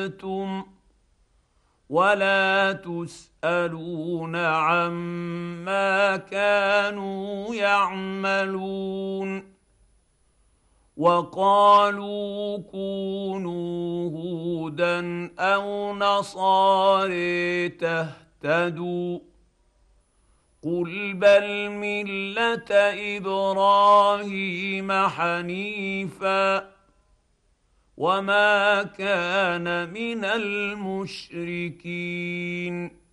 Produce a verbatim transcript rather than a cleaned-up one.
أنتم ولا تسألون عما كانوا يعملون. وقالوا كونوا هودا أو نصارى تهتدوا قل بل ملة إبراهيم حنيفا وما كان من المشركين.